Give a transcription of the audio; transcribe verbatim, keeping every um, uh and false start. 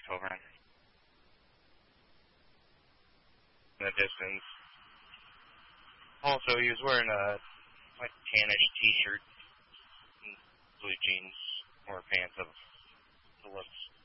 over in the distance. Also, he was wearing a like tannish t-shirt and blue jeans or pants of the looks.